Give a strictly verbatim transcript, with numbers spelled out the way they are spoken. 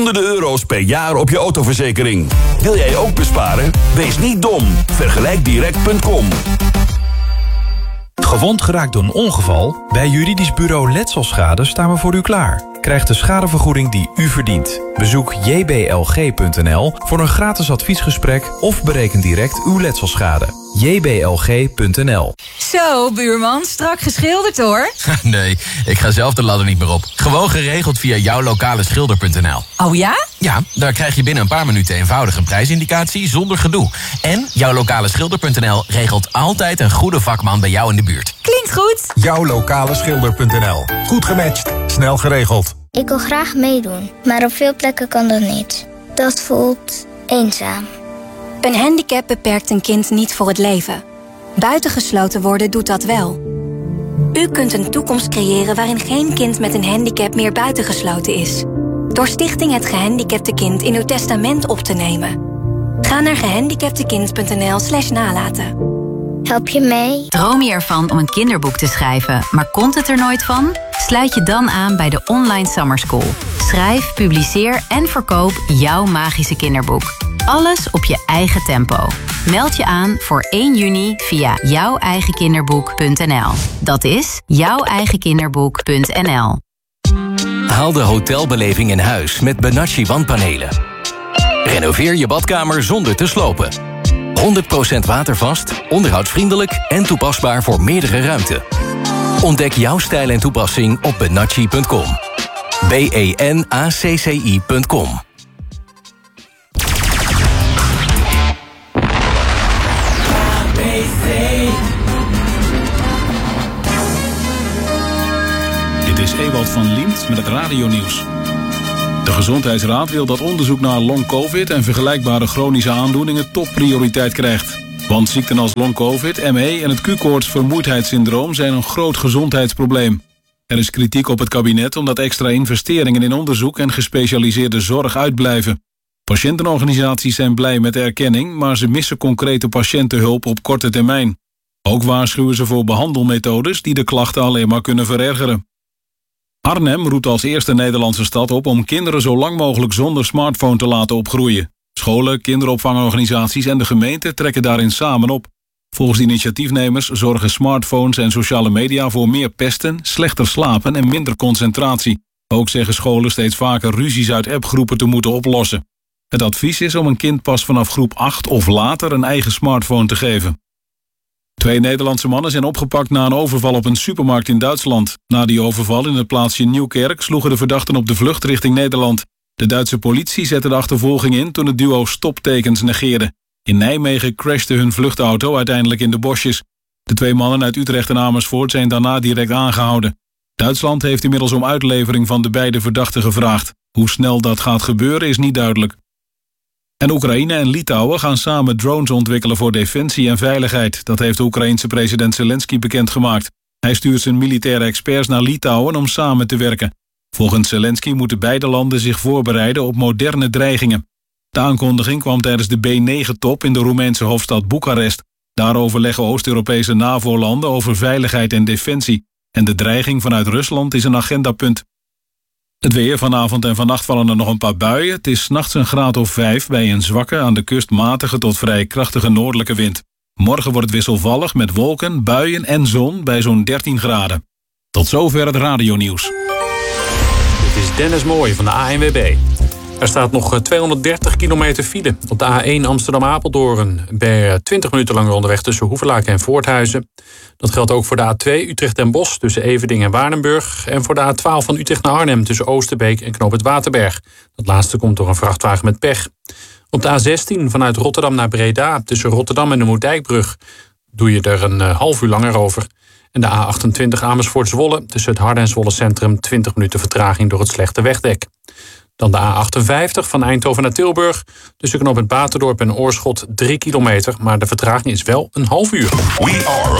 honderden euro's per jaar op je autoverzekering. Wil jij ook besparen? Wees niet dom. vergelijk direct punt com. Gewond geraakt door een ongeval? Bij Juridisch Bureau Letselschade staan we voor u klaar. Krijg de schadevergoeding die u verdient. Bezoek j b l g punt n l voor een gratis adviesgesprek of bereken direct uw letselschade. j b l g punt n l. Zo, buurman, strak geschilderd hoor. Nee, ik ga zelf de ladder niet meer op. Gewoon geregeld via jouw lokale schilder punt n l. Oh ja? Ja, daar krijg je binnen een paar minuten eenvoudig een prijsindicatie zonder gedoe. En jouw lokale schilder punt n l regelt altijd een goede vakman bij jou in de buurt. Klinkt goed. jouw lokale schilder punt n l. Goed gematcht, snel geregeld. Ik wil graag meedoen, maar op veel plekken kan dat niet. Dat voelt eenzaam. Een handicap beperkt een kind niet voor het leven. Buitengesloten worden doet dat wel. U kunt een toekomst creëren waarin geen kind met een handicap meer buitengesloten is. Door Stichting Het Gehandicapte Kind in uw testament op te nemen. Ga naar gehandicaptekind punt n l slash nalaten. Help je mee? Droom je ervan om een kinderboek te schrijven, maar komt het er nooit van? Sluit je dan aan bij de Online Summer School. Schrijf, publiceer en verkoop jouw magische kinderboek. Alles op je eigen tempo. Meld je aan voor één juni via jouw eigen kinderboek punt n l. Dat is jouw eigen kinderboek punt n l. Haal de hotelbeleving in huis met Benacci wandpanelen. Renoveer je badkamer zonder te slopen. honderd procent watervast, onderhoudsvriendelijk en toepasbaar voor meerdere ruimten. Ontdek jouw stijl en toepassing op benacci punt com. B E N A C C I punt com. Dit is Ewald van Liemt met het radionieuws. De Gezondheidsraad wil dat onderzoek naar long-covid en vergelijkbare chronische aandoeningen topprioriteit krijgt. Want ziekten als long-covid, M E en het Q-koorts vermoeidheidssyndroom zijn een groot gezondheidsprobleem. Er is kritiek op het kabinet omdat extra investeringen in onderzoek en gespecialiseerde zorg uitblijven. Patiëntenorganisaties zijn blij met de erkenning, maar ze missen concrete patiëntenhulp op korte termijn. Ook waarschuwen ze voor behandelmethodes die de klachten alleen maar kunnen verergeren. Arnhem roept als eerste Nederlandse stad op om kinderen zo lang mogelijk zonder smartphone te laten opgroeien. Scholen, kinderopvangorganisaties en de gemeente trekken daarin samen op. Volgens de initiatiefnemers zorgen smartphones en sociale media voor meer pesten, slechter slapen en minder concentratie. Ook zeggen scholen steeds vaker ruzies uit appgroepen te moeten oplossen. Het advies is om een kind pas vanaf groep acht of later een eigen smartphone te geven. Twee Nederlandse mannen zijn opgepakt na een overval op een supermarkt in Duitsland. Na die overval in het plaatsje Nieuwkerk sloegen de verdachten op de vlucht richting Nederland. De Duitse politie zette de achtervolging in toen het duo stoptekens negeerde. In Nijmegen crashte hun vluchtauto uiteindelijk in de bosjes. De twee mannen uit Utrecht en Amersfoort zijn daarna direct aangehouden. Duitsland heeft inmiddels om uitlevering van de beide verdachten gevraagd. Hoe snel dat gaat gebeuren is niet duidelijk. En Oekraïne en Litouwen gaan samen drones ontwikkelen voor defensie en veiligheid. Dat heeft de Oekraïense president Zelensky bekendgemaakt. Hij stuurt zijn militaire experts naar Litouwen om samen te werken. Volgens Zelensky moeten beide landen zich voorbereiden op moderne dreigingen. De aankondiging kwam tijdens de B negen top in de Roemeense hoofdstad Boekarest. Daarover leggen Oost-Europese NAVO-landen over veiligheid en defensie. En de dreiging vanuit Rusland is een agendapunt. Het weer, vanavond en vannacht vallen er nog een paar buien. Het is 's nachts een graad of vijf bij een zwakke, aan de kust matige tot vrij krachtige noordelijke wind. Morgen wordt het wisselvallig met wolken, buien en zon bij zo'n dertien graden. Tot zover het radionieuws. Dit is Dennis Mooij van de A N W B. Er staat nog tweehonderddertig kilometer file. Op de A één Amsterdam-Apeldoorn ben je twintig minuten langer onderweg tussen Hoevelaken en Voorthuizen. Dat geldt ook voor de A twee Utrecht en Bosch tussen Everdingen en Waardenburg. En voor de A twaalf van Utrecht naar Arnhem tussen Oosterbeek en Knoop het Waterberg. Dat laatste komt door een vrachtwagen met pech. Op de A zestien vanuit Rotterdam naar Breda tussen Rotterdam en de Moerdijkbrug doe je er een uh, half uur langer over. En de A achtentwintig Amersfoort-Zwolle tussen het Harde en Zwolle Centrum twintig minuten vertraging door het slechte wegdek. Dan de A achtenvijftig van Eindhoven naar Tilburg. Tussen knooppunt Baterdorp en Oorschot drie kilometer. Maar de vertraging is wel een half uur. We are